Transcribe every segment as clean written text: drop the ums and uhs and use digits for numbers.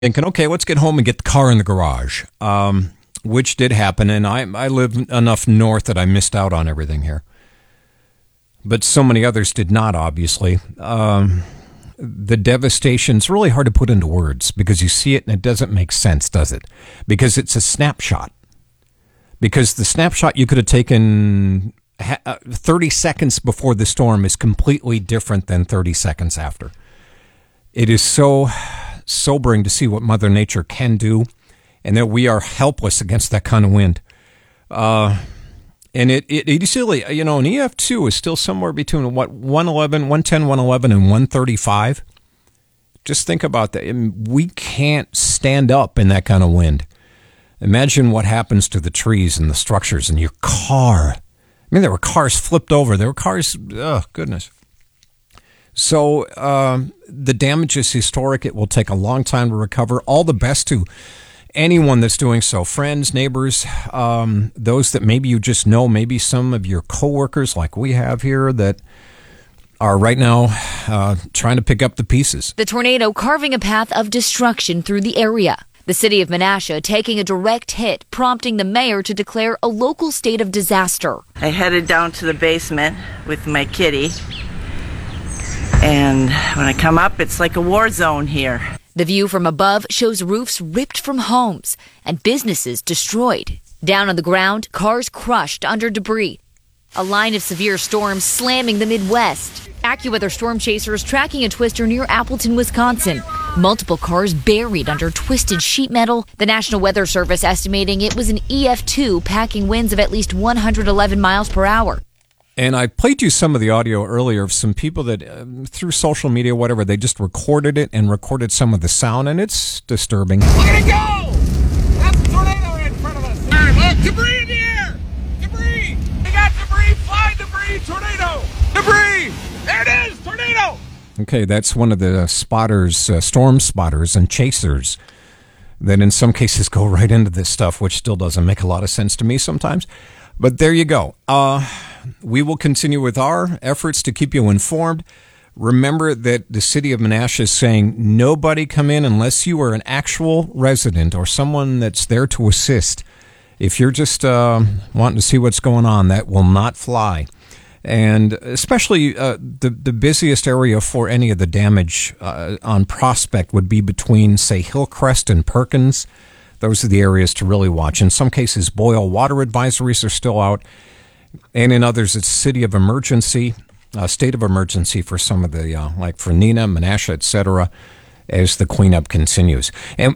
thinking, okay, let's get home and get the car in the garage, which did happen. And I live enough north that I missed out on everything here. But so many others did not, obviously. The devastation's really hard to put into words because you see it and it doesn't make sense, does it? Because it's a snapshot. Because the snapshot you could have taken 30 seconds before the storm is completely different than 30 seconds after. It is so sobering to see what Mother Nature can do and that we are helpless against that kind of wind. And it silly, an EF2 is still somewhere between 110, 111, and 135. Just think about that. We can't stand up in that kind of wind. Imagine what happens to the trees and the structures in your car. I mean, there were cars flipped over. There were cars, oh, goodness. So the damage is historic. It will take a long time to recover. All the best to anyone that's doing so. Friends, neighbors, those that maybe you just know, maybe some of your coworkers like we have here that are right now trying to pick up the pieces. The tornado carving a path of destruction through the area. The city of Menasha taking a direct hit, prompting the mayor to declare a local state of disaster. I headed down to the basement with my kitty, and when I come up, it's like a war zone here. The view from above shows roofs ripped from homes and businesses destroyed. Down on the ground, cars crushed under debris. A line of severe storms slamming the Midwest. AccuWeather storm chasers tracking a twister near Appleton, Wisconsin. Multiple cars buried under twisted sheet metal. The National Weather Service estimating it was an EF2 packing winds of at least 111 miles per hour. And I played you some of the audio earlier of some people that, through social media, whatever, they just recorded it and recorded some of the sound, and it's disturbing. Look at it go! That's a tornado in front of us. All right, look, debris in the air! Debris! We got debris, fly debris, tornado! Debris! There it is, tornado! Okay, that's one of the spotters, storm spotters and chasers that in some cases go right into this stuff, which still doesn't make a lot of sense to me sometimes. But there you go. We will continue with our efforts to keep you informed. Remember that the city of Menasha is saying nobody come in unless you are an actual resident or someone that's there to assist. If you're just wanting to see what's going on, that will not fly. And especially the busiest area for any of the damage on Prospect would be between, say, Hillcrest and Perkins. Those are the areas to really watch. In some cases, boil water advisories are still out. And in others, it's state of emergency for some of the, like for Neenah, Menasha, etc., as the cleanup continues. And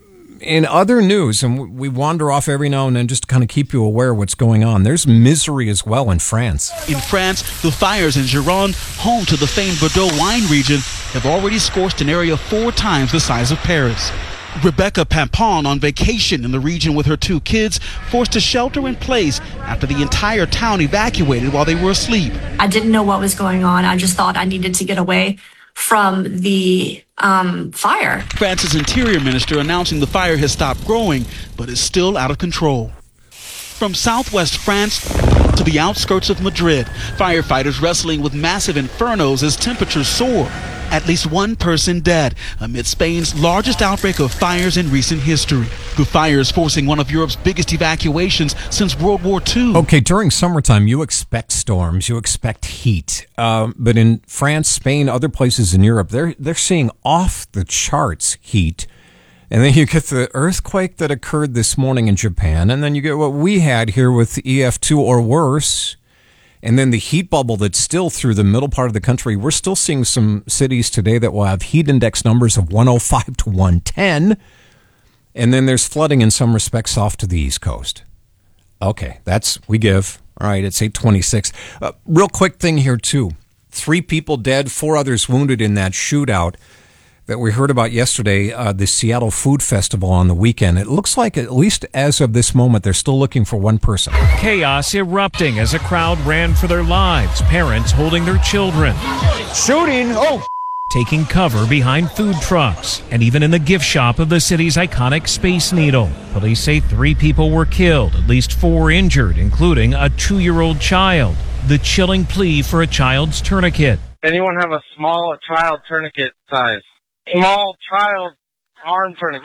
in other news, and we wander off every now and then just to kind of keep you aware of what's going on, there's misery as well in France. In France, the fires in Gironde, home to the famed Bordeaux wine region, have already scorched an area 4 times the size of Paris. Rebecca Pampon, on vacation in the region with her 2 kids, forced to shelter in place after the entire town evacuated while they were asleep. I didn't know what was going on. I just thought I needed to get away from the fire. France's interior minister announcing the fire has stopped growing, but is still out of control. From southwest France to the outskirts of Madrid, firefighters wrestling with massive infernos as temperatures soar. At least 1 person dead amid Spain's largest outbreak of fires in recent history. The fires forcing one of Europe's biggest evacuations since World War II. Okay, during summertime, you expect storms, you expect heat. But in France, Spain, other places in Europe, they're seeing off-the-charts heat. And then you get the earthquake that occurred this morning in Japan, and then you get what we had here with EF2 or worse. And then the heat bubble that's still through the middle part of the country. We're still seeing some cities today that will have heat index numbers of 105 to 110. And then there's flooding in some respects off to the East Coast. Okay, we give. All right, it's 8:26. Real quick thing here, too. 3 people dead, 4 others wounded in that shootout that we heard about yesterday, the Seattle Food Festival on the weekend. It looks like, at least as of this moment, they're still looking for 1 person. Chaos erupting as a crowd ran for their lives, parents holding their children. Shooting! Oh! Taking cover behind food trucks, and even in the gift shop of the city's iconic Space Needle. Police say 3 people were killed, at least 4 injured, including a 2-year-old child. The chilling plea for a child's tourniquet. Anyone have a small child tourniquet size? Small child car in front of